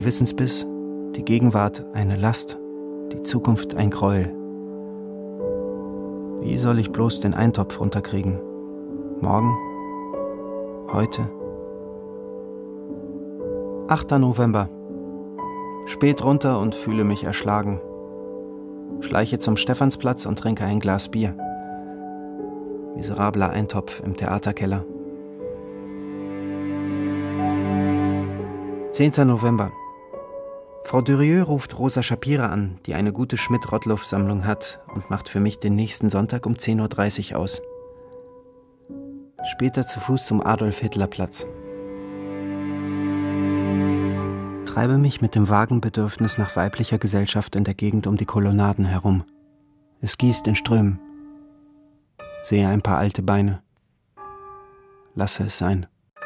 Wissensbiss, die Gegenwart eine Last, die Zukunft ein Gräuel. Wie soll ich bloß den Eintopf runterkriegen? Morgen? Heute? 8. November. Spät runter und fühle mich erschlagen. Schleiche zum Stephansplatz und trinke ein Glas Bier. Miserabler Eintopf im Theaterkeller. 10. November. Frau Durieux ruft Rosa Schapira an, die eine gute Schmidt-Rottluff-Sammlung hat und macht für mich den nächsten Sonntag um 10.30 Uhr aus. Später zu Fuß zum Adolf-Hitler-Platz. Treibe mich mit dem vagen Bedürfnis nach weiblicher Gesellschaft in der Gegend um die Kolonnaden herum. Es gießt in Strömen. Sehe ein paar alte Beine. Lasse es sein.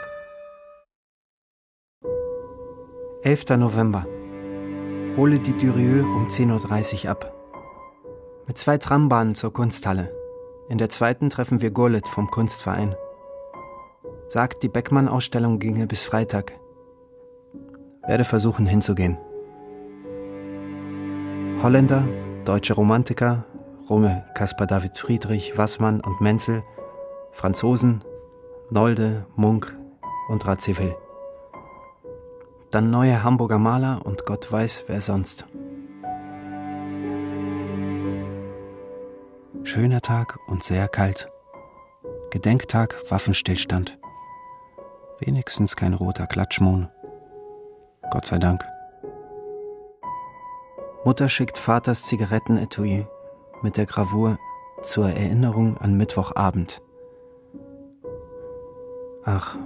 11. November. Hole die Durieux um 10.30 Uhr ab. Mit 2 Trambahnen zur Kunsthalle. In der zweiten treffen wir Gurlitt vom Kunstverein. Sagt, die Beckmann-Ausstellung ginge bis Freitag. Werde versuchen hinzugehen. Holländer, deutsche Romantiker, Runge, Caspar David Friedrich, Wassmann und Menzel, Franzosen, Nolde, Munk und Radziwiłł. Dann neue Hamburger Maler und Gott weiß, wer sonst. Schöner Tag und sehr kalt. Gedenktag, Waffenstillstand. Wenigstens kein roter Klatschmohn. Gott sei Dank. Mutter schickt Vaters Zigarettenetui mit der Gravur zur Erinnerung an Mittwochabend. Ach.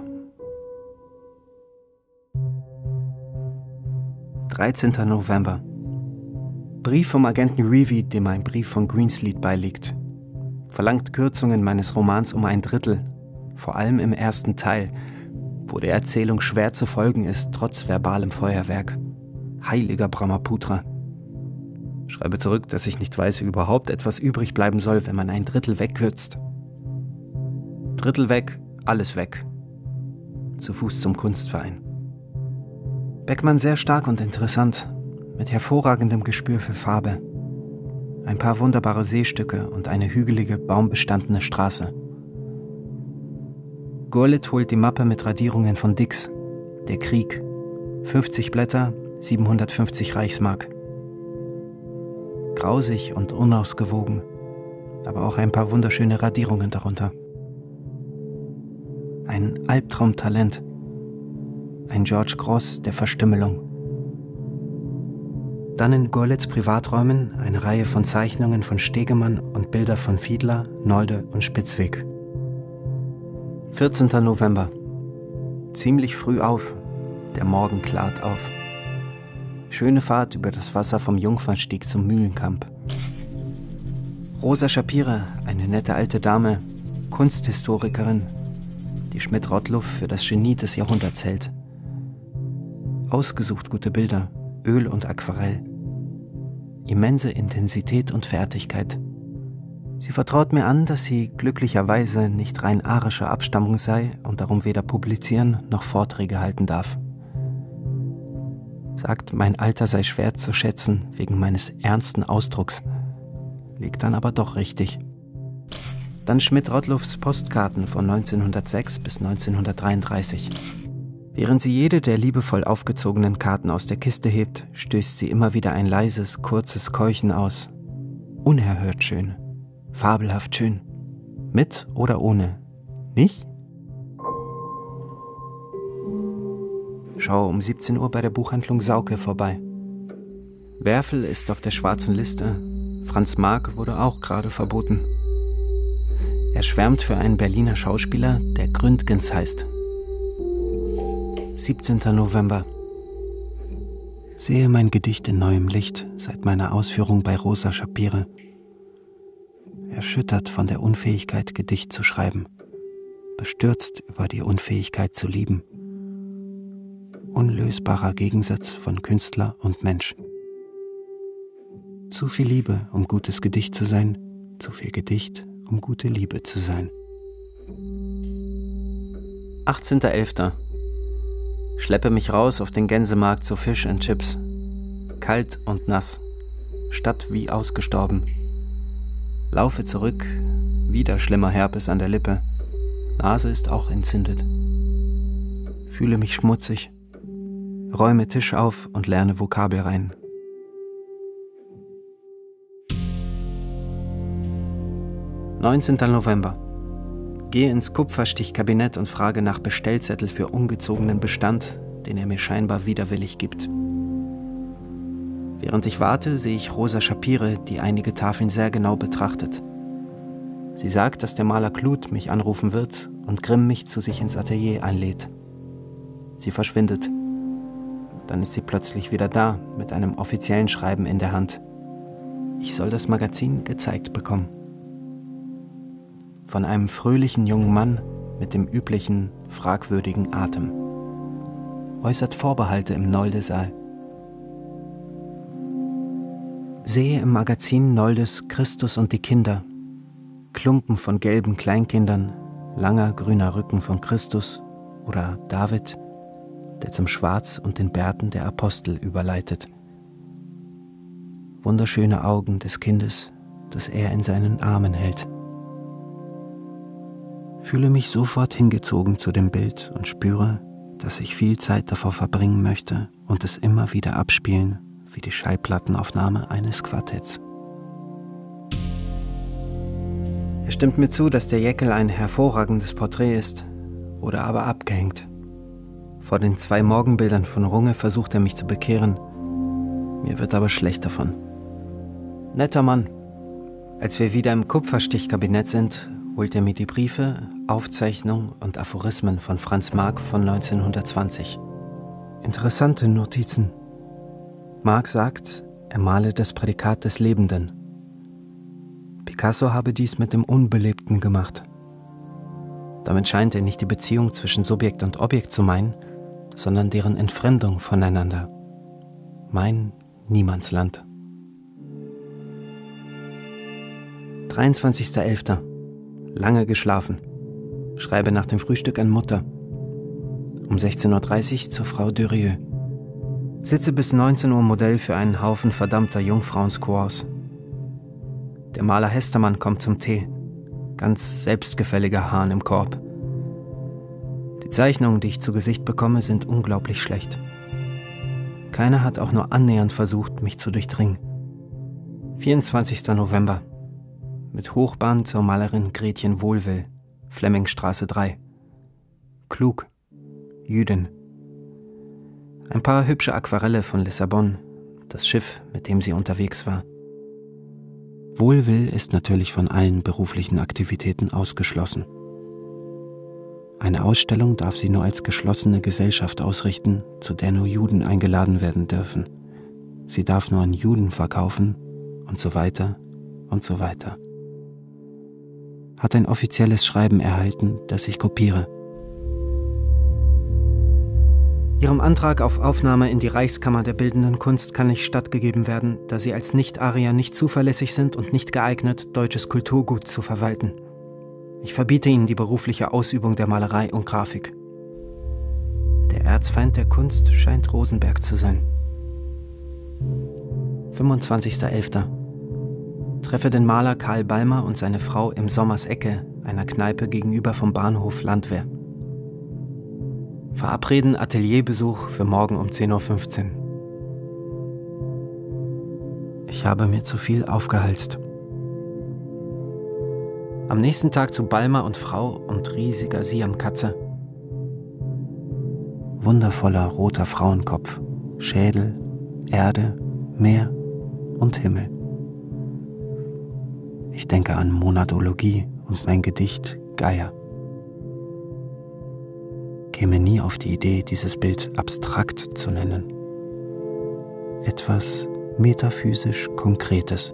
13. November. Brief vom Agenten Reevy, dem ein Brief von Greensleet beiliegt. Verlangt Kürzungen meines Romans um 1/3, vor allem im ersten Teil, wo der Erzählung schwer zu folgen ist, trotz verbalem Feuerwerk. Heiliger Brahmaputra. Schreibe zurück, dass ich nicht weiß, wie überhaupt etwas übrig bleiben soll, wenn man 1/3 wegkürzt. 1/3 weg, alles weg. Zu Fuß zum Kunstverein. Beckmann sehr stark und interessant, mit hervorragendem Gespür für Farbe. Ein paar wunderbare Seestücke und eine hügelige, baumbestandene Straße. Gurlitt holt die Mappe mit Radierungen von Dix, Der Krieg. 50 Blätter, 750 Reichsmark. Grausig und unausgewogen, aber auch ein paar wunderschöne Radierungen darunter. Ein Albtraumtalent. Ein George Grosz der Verstümmelung. Dann in Gurlitts Privaträumen eine Reihe von Zeichnungen von Stegemann und Bilder von Fiedler, Nolde und Spitzweg. 14. November. Ziemlich früh auf. Der Morgen klart auf. Schöne Fahrt über das Wasser vom Jungfernstieg zum Mühlenkamp. Rosa Schapira, eine nette alte Dame, Kunsthistorikerin, die Schmidt-Rottluff für das Genie des Jahrhunderts hält. Ausgesucht gute Bilder, Öl und Aquarell. Immense Intensität und Fertigkeit. Sie vertraut mir an, dass sie glücklicherweise nicht rein arischer Abstammung sei und darum weder publizieren noch Vorträge halten darf. Sagt, mein Alter sei schwer zu schätzen wegen meines ernsten Ausdrucks. Liegt dann aber doch richtig. Dann Schmidt-Rottluffs Postkarten von 1906 bis 1933. Während sie jede der liebevoll aufgezogenen Karten aus der Kiste hebt, stößt sie immer wieder ein leises, kurzes Keuchen aus. Unerhört schön. Fabelhaft schön. Mit oder ohne. Nicht? Schaue um 17 Uhr bei der Buchhandlung Sauke vorbei. Werfel ist auf der schwarzen Liste. Franz Marc wurde auch gerade verboten. Er schwärmt für einen Berliner Schauspieler, der Gründgens heißt. 17. November. Sehe mein Gedicht in neuem Licht seit meiner Ausführung bei Rosa Schapira. Erschüttert von der Unfähigkeit, Gedicht zu schreiben. Bestürzt über die Unfähigkeit zu lieben. Unlösbarer Gegensatz von Künstler und Mensch. Zu viel Liebe, um gutes Gedicht zu sein, zu viel Gedicht, um gute Liebe zu sein. 18.11. Schleppe mich raus auf den Gänsemarkt zu Fish and Chips. Kalt und nass, Stadt wie ausgestorben. Laufe zurück, wieder schlimmer Herpes an der Lippe. Nase ist auch entzündet. Fühle mich schmutzig. Räume Tisch auf und lerne Vokabel rein. »19. November. Gehe ins Kupferstichkabinett und frage nach Bestellzettel für ungezogenen Bestand, den er mir scheinbar widerwillig gibt. Während ich warte, sehe ich Rosa Schapire, die einige Tafeln sehr genau betrachtet. Sie sagt, dass der Maler Kluth mich anrufen wird und Grimm mich zu sich ins Atelier einlädt. Sie verschwindet. Dann ist sie plötzlich wieder da, mit einem offiziellen Schreiben in der Hand. Ich soll das Magazin gezeigt bekommen. Von einem fröhlichen jungen Mann mit dem üblichen, fragwürdigen Atem. Äußert Vorbehalte im Nolde-Saal. Sehe im Magazin Noldes Christus und die Kinder. Klumpen von gelben Kleinkindern, langer grüner Rücken von Christus oder David, der zum Schwarz und den Bärten der Apostel überleitet. Wunderschöne Augen des Kindes, das er in seinen Armen hält. Fühle mich sofort hingezogen zu dem Bild und spüre, dass ich viel Zeit davor verbringen möchte und es immer wieder abspielen, wie die Schallplattenaufnahme eines Quartetts. Er stimmt mir zu, dass der Jäckel ein hervorragendes Porträt ist, oder aber abgehängt. Vor den 2 Morgenbildern von Runge versucht er mich zu bekehren. Mir wird aber schlecht davon. Netter Mann. Als wir wieder im Kupferstichkabinett sind, holt er mir die Briefe, Aufzeichnungen und Aphorismen von Franz Marc von 1920. Interessante Notizen. Marc sagt, er male das Prädikat des Lebenden. Picasso habe dies mit dem Unbelebten gemacht. Damit scheint er nicht die Beziehung zwischen Subjekt und Objekt zu meinen, sondern deren Entfremdung voneinander. Mein Niemandsland. 23.11. Lange geschlafen. Schreibe nach dem Frühstück an Mutter. Um 16.30 Uhr zur Frau Durieux. Sitze bis 19 Uhr Modell für einen Haufen verdammter Jungfrauensquaws. Der Maler Hestermann kommt zum Tee. Ganz selbstgefälliger Hahn im Korb. Die Zeichnungen, die ich zu Gesicht bekomme, sind unglaublich schlecht. Keiner hat auch nur annähernd versucht, mich zu durchdringen. 24. November. Mit Hochbahn zur Malerin Gretchen Wohlwill, Flemmingstraße 3. Klug, Jüdin. Ein paar hübsche Aquarelle von Lissabon, das Schiff, mit dem sie unterwegs war. Wohlwill ist natürlich von allen beruflichen Aktivitäten ausgeschlossen. Eine Ausstellung darf sie nur als geschlossene Gesellschaft ausrichten, zu der nur Juden eingeladen werden dürfen. Sie darf nur an Juden verkaufen und so weiter und so weiter. Hat ein offizielles Schreiben erhalten, das ich kopiere. Ihrem Antrag auf Aufnahme in die Reichskammer der Bildenden Kunst kann nicht stattgegeben werden, da Sie als Nicht-Arier nicht zuverlässig sind und nicht geeignet, deutsches Kulturgut zu verwalten. Ich verbiete Ihnen die berufliche Ausübung der Malerei und Grafik. Der Erzfeind der Kunst scheint Rosenberg zu sein. 25.11. Treffe den Maler Karl Balmer und seine Frau im Sommers Ecke, einer Kneipe gegenüber vom Bahnhof Landwehr. Verabreden Atelierbesuch für morgen um 10.15 Uhr. Ich habe mir zu viel aufgehalst. Am nächsten Tag zu Balmer und Frau und riesiger Siamkatze. Wundervoller roter Frauenkopf, Schädel, Erde, Meer und Himmel. Ich denke an Monadologie und mein Gedicht Geier. Käme nie auf die Idee, dieses Bild abstrakt zu nennen. Etwas metaphysisch Konkretes.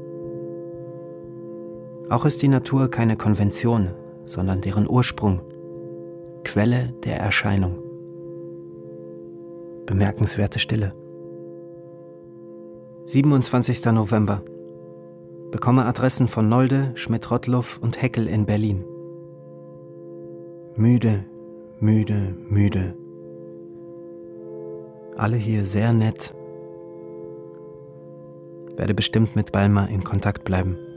Auch ist die Natur keine Konvention, sondern deren Ursprung, Quelle der Erscheinung. Bemerkenswerte Stille. 27. November. Bekomme Adressen von Nolde, Schmidt-Rottluff und Heckel in Berlin. Müde, müde, müde. Alle hier sehr nett. Werde bestimmt mit Balma in Kontakt bleiben.